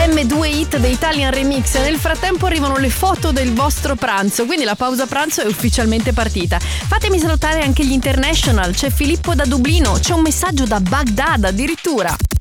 M2 Hit The Italian Remix. Nel frattempo arrivano le foto del vostro pranzo, quindi la pausa pranzo è ufficialmente partita. Fatemi salutare anche gli international, c'è Filippo da Dublino, c'è un messaggio da Baghdad addirittura.